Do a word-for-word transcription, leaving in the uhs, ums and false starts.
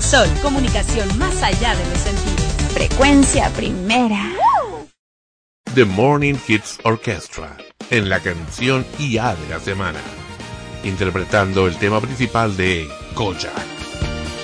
Sol, comunicación más allá de los sentidos. Frecuencia primera. The Morning Hits Orchestra, en la canción I A de la semana, interpretando el tema principal de Kojak.